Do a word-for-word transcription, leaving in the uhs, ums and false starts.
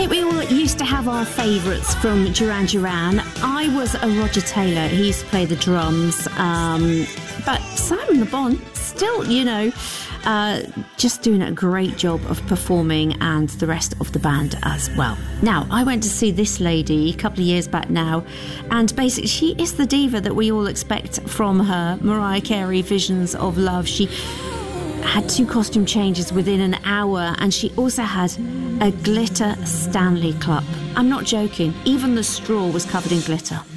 think we all used to have our favourites from Duran Duran. I was a Roger Taylor. He used to play the drums. Um, but Simon Le Bon, still, you know, uh, just doing a great job of performing, and the rest of the band as well. Now, I went to see this lady a couple of years back now, and basically she is the diva that we all expect from her. Mariah Carey, Visions of Love. She had two costume changes within an hour, and she also had a glitter Stanley Cup. I'm not joking, even the straw was covered in glitter.